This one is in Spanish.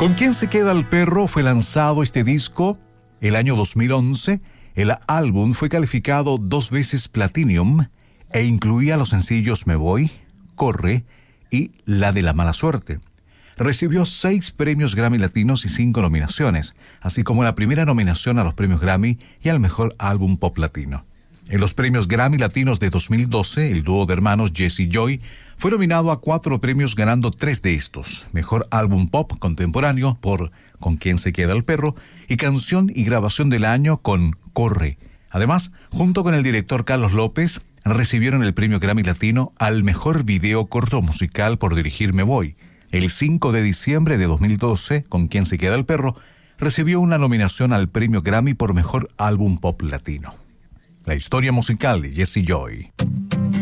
¿Con quién se queda el perro? Fue lanzado este disco el año 2011. El álbum fue calificado 2 veces Platinum e incluía los sencillos Me Voy, Corre y La de la Mala Suerte. Recibió 6 premios Grammy Latinos y 5 nominaciones, así como la primera nominación a los premios Grammy y al mejor álbum pop latino. En los premios Grammy Latinos de 2012, el dúo de hermanos Jesse y Joy fue nominado a 4 premios, ganando 3 de estos: Mejor Álbum Pop Contemporáneo por Con quién se queda el perro y Canción y Grabación del Año con Corre. Además, junto con el director Carlos López, recibieron el premio Grammy Latino al Mejor Video Corto Musical por dirigir Me Voy. El 5 de diciembre de 2012, Con quién se queda el perro recibió una nominación al premio Grammy por Mejor Álbum Pop Latino. La historia musical de Jesse Joy.